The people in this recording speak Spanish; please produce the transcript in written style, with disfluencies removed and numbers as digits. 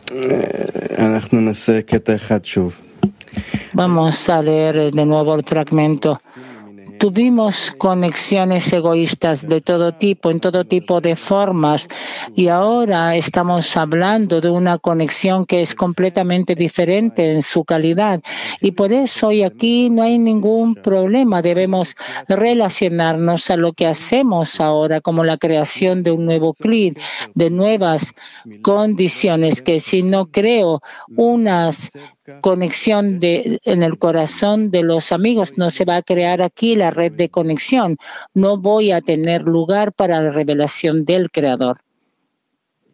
Vamos a leer de nuevo el fragmento. Tuvimos conexiones egoístas de todo tipo, en todo tipo de formas, y ahora estamos hablando de una conexión que es completamente diferente en su calidad. Y por eso hoy aquí no hay ningún problema. Debemos relacionarnos a lo que hacemos ahora, como la creación de un nuevo CLID, de nuevas condiciones, que si no creo unas conexión en el corazón de los amigos, no se va a crear aquí la red de conexión. No voy a tener lugar para la revelación del Creador.